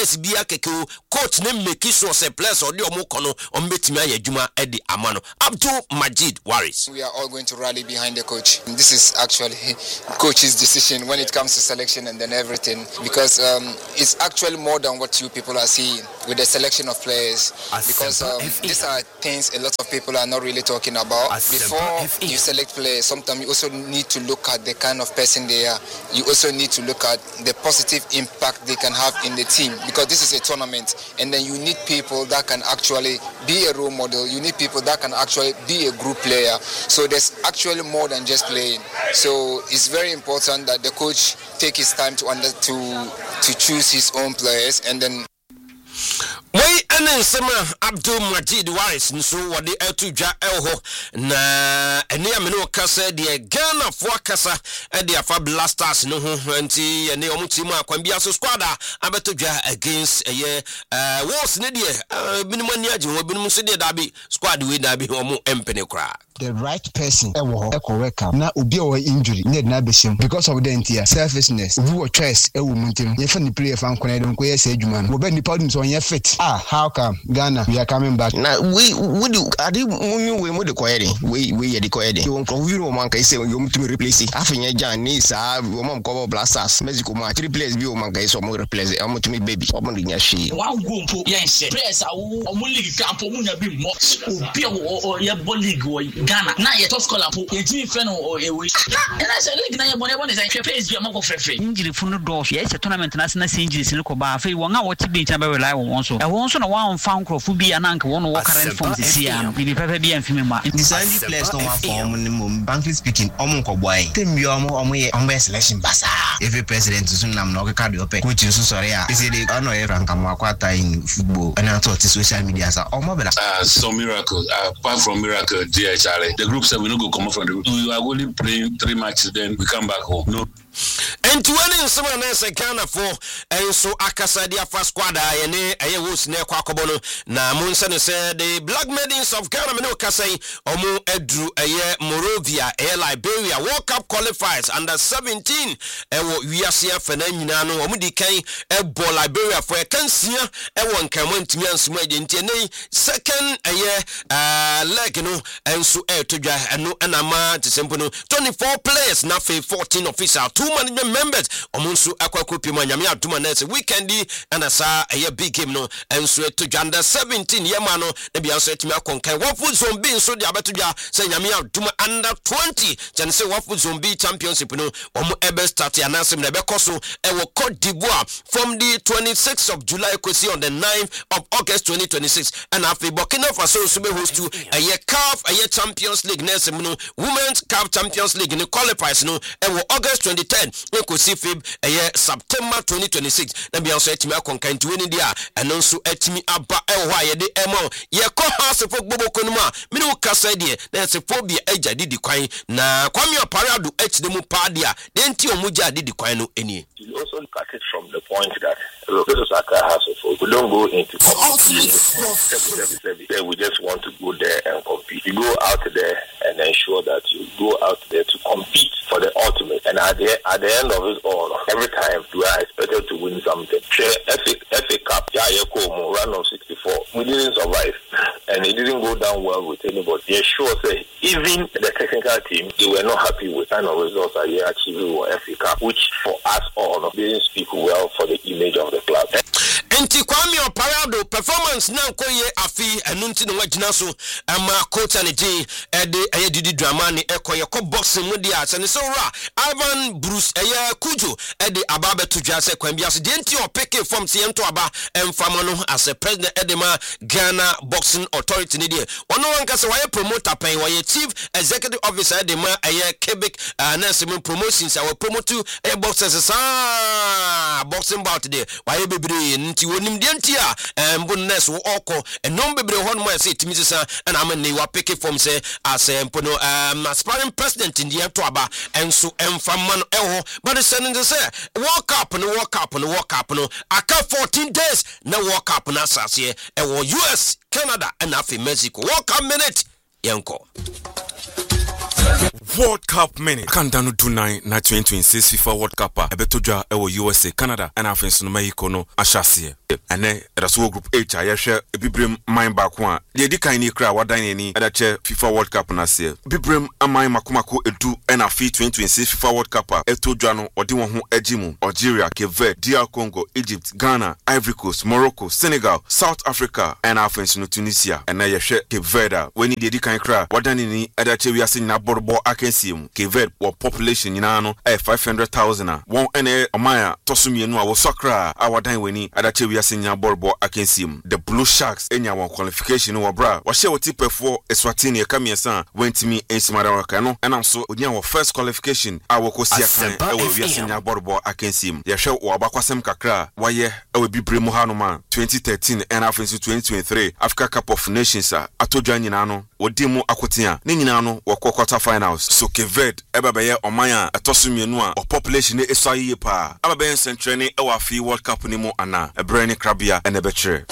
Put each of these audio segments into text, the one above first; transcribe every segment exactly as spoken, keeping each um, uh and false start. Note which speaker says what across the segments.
Speaker 1: players bia keke coach ne make sure say players or the omo kono on betimi aye adwuma e di amano. Abdul Majid Waris.
Speaker 2: We are all going to rally behind the coach. This is actually coach's decision when it comes to selection and then everything, because um, it's actually more than what you people are seeing with the selection of players, because um, these are things a lot of people are not really talking about. Before you select players, sometimes you also need to look at the kind of person they are. You also need to look at the positive impact they can have in the team, because this is a tournament, and then you need people that can actually be a role model. You need people that can actually be a group player. So there's actually more than just playing. So it's very important that the coach take his time to under to to choose his own players, and then
Speaker 1: Wei ene nsema Abdul Majid Waris nso wode etudwa elho na ene amene okasa de Ghana fo akasa de afa Blasters no ho anti ene omutim akwambia so squad abetudwa against eye eh Wolves ne de binum ani age ho binum so de dabi squad we dabi omo empene kra.
Speaker 3: The right person ewo ho ekoweka na obi o injury need na behim because of the entire selfishness who choice ewo muntim ye fa ni player fa nkona dem ko ye se adwuma no oba ni pardon so ye fit. Ah, how come Ghana we are coming back
Speaker 4: now? We we do adi munyu we mo de koyede we we ye de koyede you nko we no man kai say you mutumi replace afenya jan ni sa we mo ko Blasters Mexico ma three players bi o man kai so mo replace am mutumi baby o mo de nya hwe
Speaker 5: wa go mpo ye nse players awu o mo league camp o mo nya bi mo obi o ye bo league o Ghana na ye top scorer po ye timi fe no o e we na na say league na ye bo ne bo ne say players bi am go frefre
Speaker 6: injury fu no do ye se tournament na na injuries ni ko ba fe won a wo ti bench ba rely won so e won so na one fan crofo bi ananka won wo current form this year bi pepe bi amfimi ma
Speaker 4: design players no one form no bankly speaking omo ko boy tem bi omo omo ye omo selection basa every president sunam na okaka de ope coach so sorry ah say dey ono e rank am akwata in football and on social media sa omo bela
Speaker 7: ah so miracle apart from miracle dear Charlie the group said we no go come from the group we are only playing three matches then we come back home no.
Speaker 1: And to any summer nurse Ghana for and so akasa dia first squad ayene aye Wolves ne kwa kobono na munsa ne say the Black Maidens of Ghana me no kasai omo edru aye Morovia aye Liberia World Cup qualifiers under seventeen ewo wiase afana nyina no omo di kan e ball Liberia for kansia ewo nkanmo ntimi ansuma agenti ne second aye uh leg no enso e todwa eno na ma tisempo no twenty-four players na fe fourteen official two management members omunsu akwakopi manyame aduma na se weekendi and asa a big game no enso to under seventeen yema no na bia so etimi akonkan wafu zombie nso de abetudwa se nyame aduma under twenty chen se wafu zombie championship no omo ebe start anasem na be koso e wo Cote d'Ivoire from the twenty-sixth of July kosi on the ninth of August twenty twenty-six and after Burkina Faso so be host to a year C A F a year Champions League nesem no Women's C A F Champions League no qualifiers no e wo August twenty-third Nkosi Feb eye September twenty twenty-six na bia so etimi akonkan tuweni dia eno nso etimi aba ehwa ye de emo ye ko house for gboboko no ma mini ukasa de na se phobia agya didi kwan na Kwame Oparado echide mu pa dia de nti omugya didi kwan no eni.
Speaker 8: You also look at it from the point that Roberto Saka has of we don't go into competition. We just want to go there and compete. You go out there and ensure that you go out there to compete for the ultimate. And at the at the end of it all, every time you are expected to win something. F A Cup, Yayeko, run of sixty-four. We didn't survive, and it didn't go down well with anybody. They sure say even the technical team, they were not happy with kind of results that they achieved with F A Cup, which for us all didn't speak well for the image of the club.
Speaker 1: Enti Kwame Oparado performance na nkoye afi enunti no wagina so ama coach and J e de eye didi drama ni ekoye ko boxing mu dia se ne so ra Ivan Bruce eye Kujo e de ababe tudwa se kwan bia so de enti o pick from se ento aba emfama no as a president edema Ghana Boxing Authority ni dia ono wanka se waye promoter pen waye chief executive officer edema eye Quebec na se promotions our promote eye boxers sa boxing bout there waye bebre nti wonim de ntia mbonnes wo oko enom bebre hon mo say timi sesa na amane wa pick from say as empono um aspiring president in the to aba enso emfama no eho but the sending say walk up no walk up no walk up no aka fourteen days na walk up na asase ewo U S Canada and afi Mexico walk up minute yenko
Speaker 9: World Cup minute. Kandano do nine na twenty twenty-six FIFA World Cup. Ebetodwa ewo U S A, Canada, and afenso no Mexico no ashase. Ene eraso group H a yehwe ebibrem mind back one. The edikan ni kra wadan ni adache FIFA World Cup na se. Bibrem amai makomako edu na fi twenty twenty-six FIFA World Cup etodwa no odi won ho agimu. Algeria, Cape Verde, D R Congo, Egypt, Ghana, Ivory Coast, Morocco, Senegal, South Africa, and afenso no Tunisia. Ene yehwe Cape Verde when the edikan kra wadan ni adache wi ase na borbo akensium. Cape Verde wo population nyina no e five hundred thousand. Won ene omaya tosumienu a wo sokra a wadan weni adache wi ase nya borbo akensium. The Blue Sharks enya won qualification wo bra. Wa she wo tipefo Eswatini e kamiesa wentimi ensimara waka no enam so onya wo first qualification a wo kosia kan e wo wi ase nya borbo akensium. Ye hwe wo abakwasem kakra wa ye e wo bibre mu hanoma twenty thirteen and afenso twenty twenty-three Africa Cup of Nations a atodwa nyina no wodi mu akotia ne nyina no wo quarter finals. So Cape Verde ebabeye omanya atosumienu a o population e esaye pa ababe nsentrene e wa fi World Cup ni mu ana ebrani krabia ene bechere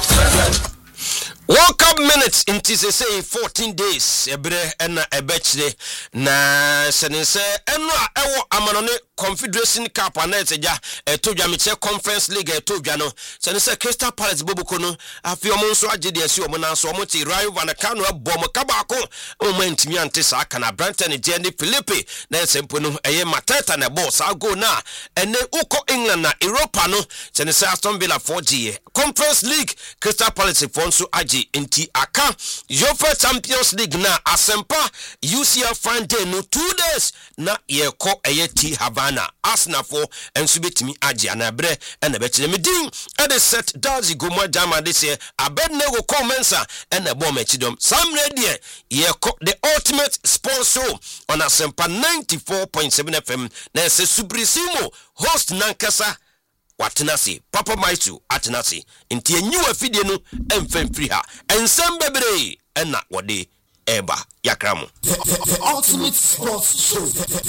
Speaker 1: World Cup minutes into say fourteen days ebre ena ebechre na sense enwa ewo amanone Confederation Cup aneteja etodwa meche Conference League etodwa no sense Crystal Palace bobuko no afi omonso agede asi omo na so omo ti rival na kanu abom kabako moment mi ante sa kana Branton Jenny Philippe na sempo no eye Mateta na boss ago na ene uko England na Europa no sense Aston Villa four G Conference League Crystal Palace fonso agi inti aka Jofa Champions League na asempa U C L fan day no two days na ye ko eye T Havana Arsenal for enso betimi agi anabre ena betile medin e de set Dazi Goma Jama this year Abednego Comensa ena bom echidom Sam Radio ye ko the ultimate sponsor on asempa ninety-four point seven F M na se Subrisimo host nankasa Watenasi Papa Maitu Atenasi inti enyu afide no emfem free ha ensem bebre ena wode eba yakramo
Speaker 10: Ultimate Sports Show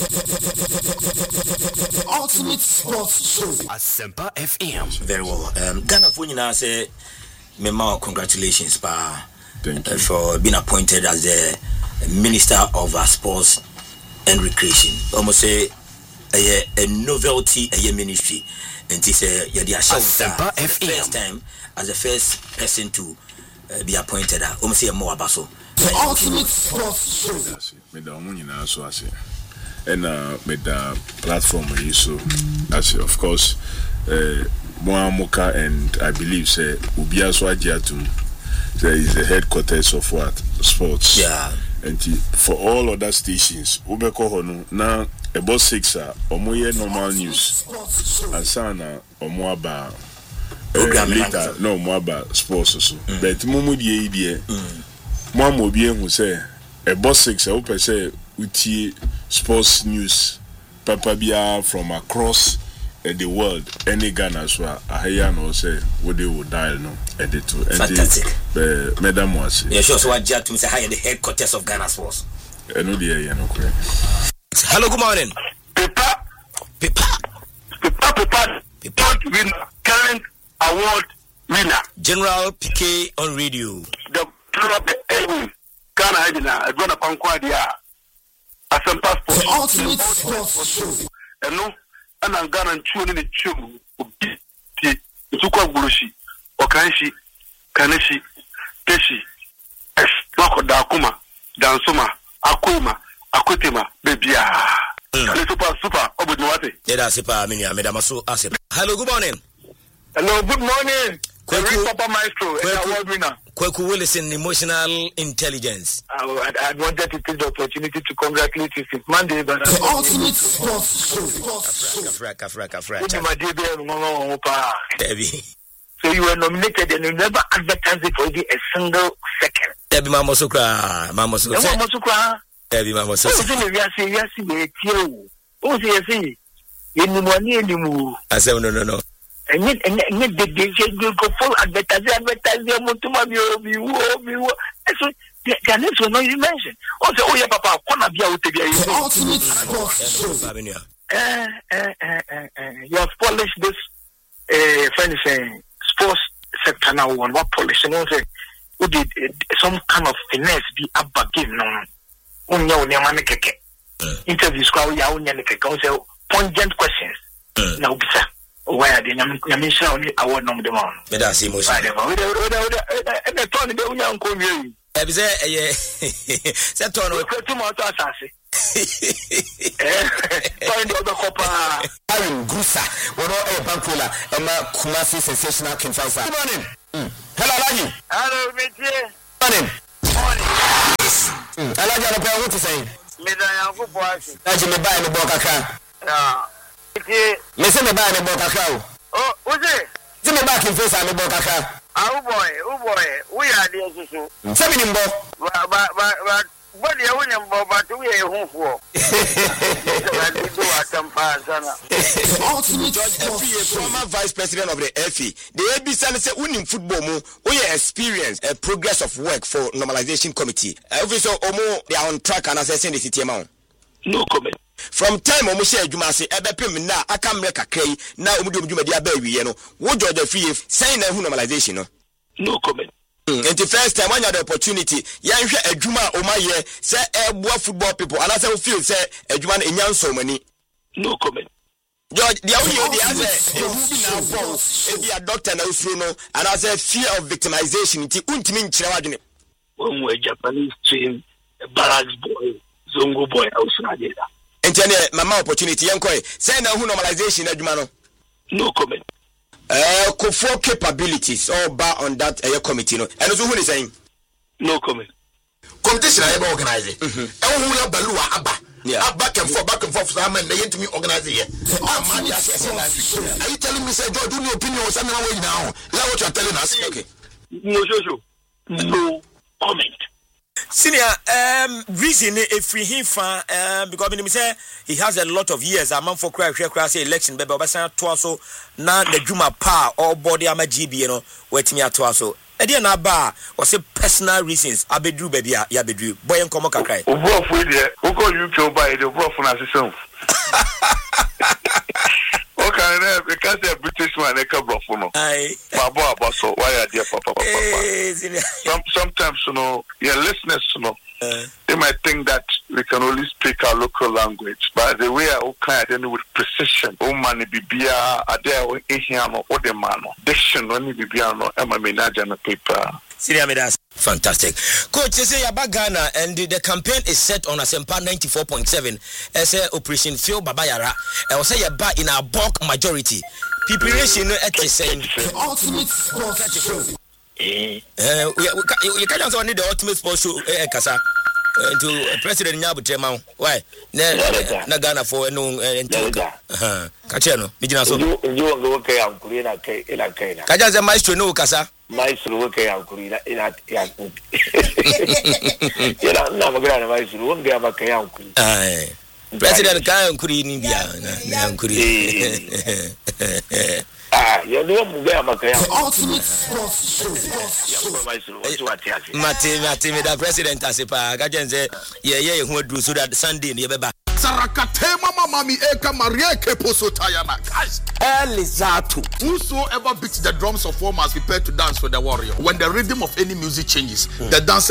Speaker 10: Ultimate Sports Show
Speaker 11: Asempa F M.
Speaker 12: Very well. Um, Ghana for you now say Mema, congratulations pa uh, for being appointed as the Minister of uh, Sports and Recreation. Almost say a, a novelty a ministry. And this uh, yeah, the first time as the first person to uh, be appointed. Almost say more about so.
Speaker 10: The ultimate sports show.
Speaker 7: Me da omunyi na so ase. And uh, me da platform we so as of course uh, Moamuka and I believe say Ubia so agiatum. There is the headquarters of what sports.
Speaker 12: Yeah.
Speaker 7: And for all other stations, Ubeko hono na about six are omoye normal news. And sana omoaba uh, later no moaba sports also. Mm. But mumu die die. Mamo bi ehun say about six I hope say uti sports news papa bia from across uh, the world any Ghana so ahaya no say we dey will dial no edit to
Speaker 12: fantastic
Speaker 7: uh, madam was
Speaker 12: yeah sure so what jet to say higher the headquarters of Ghana Sports
Speaker 7: eno dey here no correct.
Speaker 12: Hello, good morning.
Speaker 13: Pepa
Speaker 12: Pepa
Speaker 13: Pepa Pepa Pepa winner current award winner
Speaker 12: General P K on radio
Speaker 13: the of the airway Ghana Hajina is going to conquer the Assam passport.
Speaker 10: The ultimate sports show.
Speaker 13: And no, and I'm Ghana chewing in the chew. The Suka Burushi, Okanshi, Kaneshi, Teshi, Esnoko Dakuma, Dansuma, Akuma, Akutema, Bebia. Super, super, Obudwate.
Speaker 12: Yeah, that's super, I mean, Madam Asu Asip. Hello, good morning.
Speaker 13: Hello, good morning.
Speaker 12: Kweku,
Speaker 13: Papa Maestro,
Speaker 12: Kweku,
Speaker 13: award winner.
Speaker 12: Kweku Willison, emotional intelligence.
Speaker 13: I, I, I wanted to take the opportunity to congratulate you since Monday, but
Speaker 10: the ultimate sports show.
Speaker 12: Kafra, Kafra, Kafra,
Speaker 13: Kafra. So you were nominated and you never advertised it for even a single second.
Speaker 12: Debbie Mamosukra, Mamosukra.
Speaker 13: Mamosukra.
Speaker 12: Debbie
Speaker 13: Mamosukra. Oh, see, you know,
Speaker 12: I said, no, no, no.
Speaker 13: And yet, and yet, they go full advertising, advertising, Mutuma, so the next one, you mentioned. Also, oh, yeah, Papa, Kona Bia,
Speaker 10: the ultimate sports show.
Speaker 13: Uh, uh, uh, uh, uh, you have polished this, uh, friend saying, sports sector now, one, what polish, and also, who did some kind of finesse be up again, no, oh, no, no,
Speaker 11: interviews kwa ya unya ne keka say pungent questions na ubisa why they nyame sha oni award no dem on
Speaker 12: me da see mo
Speaker 11: we we we turn be unya nko wie
Speaker 12: e be say eh say turn we
Speaker 11: to mo to asase eh turn do the copa
Speaker 1: Aaron Grusa wono e bankola e ma Kumasi sensational Kinfansa. Good morning. Mm. Hello Alaji.
Speaker 14: Hello Metie.
Speaker 1: Morning.
Speaker 14: Morning.
Speaker 1: Mm. Alaji no pay what to say?
Speaker 14: Me da ya fu boasi.
Speaker 1: Alaji me buy me bo kakra.
Speaker 14: Ah. Metie.
Speaker 1: Me say me buy me bo kakra o.
Speaker 14: Oh, uze.
Speaker 1: Say me buy Kinfansa me bo kakra.
Speaker 14: Ah, u boy, u boy. We are there susu.
Speaker 1: Say me nimbo.
Speaker 14: Ba ba ba but you wouldn't go back to a home for.
Speaker 1: Former vice president of the F I, the A B C say winning football mo, we experience a progress of work for normalization committee. Obviously, Omo they are on track and assessing the city amount.
Speaker 11: No comment.
Speaker 1: From time Omo share Juma say ebepim na aka mreka krai na Omo di Juma dia ba wiye no. Wo George Free sign na normalization no.
Speaker 11: No comment.
Speaker 1: Mm. And the first time when you had the opportunity, you have a Juma Omaye, say a boy football people, and as I feel say a Juma in young so many.
Speaker 11: No comment.
Speaker 1: George, the only the other, if you are doctor now, no, and as a fear of victimization, it won't mean children.
Speaker 11: When we're Japanese team, a barracks boy, Zongo boy, outside.
Speaker 1: And then, Mama opportunity, young boy, say no normalization, Jumano.
Speaker 11: No comment.
Speaker 1: Uh, for capabilities all bar on that uh, committee, no. And also, who is saying?
Speaker 11: No comment.
Speaker 15: Competition I ever organize it. And who are Balua Abba? Yeah, back and forth, back and forth. I'm and they to me organize it. Oh, man, are you telling me, say, George, do your opinion or something away now? Is that what you're telling us?
Speaker 11: Okay. No, Jojo. No comment.
Speaker 12: Senior, um, reason if we him fan, um, because I mean, say he has a lot of years. A man for cry, cry, cry, say election, but Obasa twaso na the Juma pa or body ama G B, you know, wait me at twaso. Edia na ba or say personal reasons. Abedru baby, ya bedru. Boy and come cry.
Speaker 13: Ubro for there. Who call you to buy the ubro for assistance? Okay, because they're British man, they come for no. Aye. Babo abaso, why are they papa papa? Some sometimes you know, your listeners you know, uh, they might think that we can only speak our local language, but the way I kind then with precision, oh man, bibia, adere o ehiano, o de mano, diction, only bibia no, ema menaja na paper.
Speaker 12: Siriamidas. Fantastic. Coach, you say Ghana and the, the campaign is set on Asempa ninety-four point seven as a Operation Phil Babayara. I will say you buy in a bulk majority. Preparation at the same.
Speaker 10: Ultimate sports show.
Speaker 12: Eh, you can't also need the ultimate sports show, eh, Kasa. To President Nyabu Tema. Why? Na Ghana for no and uh Kacheno. Mijina so.
Speaker 14: You won't go okay, I'm Kurina K.
Speaker 12: Kajaza Maestro no Kasa.
Speaker 14: Maestro okay, I'm Kurina in at Yaku. You know, never grand Maestro, won't get a Kayam. Aye.
Speaker 12: President Kayan Kuri in India.
Speaker 14: Ah, you know, the
Speaker 10: ultimate sports show.
Speaker 12: Mate, Mate, the president as a pa, Gajenze, yeah, yeah, who do so that Sunday, near Baba.
Speaker 15: Sarakatema mami eka Maria Keposo Tayana.
Speaker 12: Elizato.
Speaker 15: Whosoever beats the drums of war must prepare to dance with the warrior. When the rhythm of any music changes, the dancer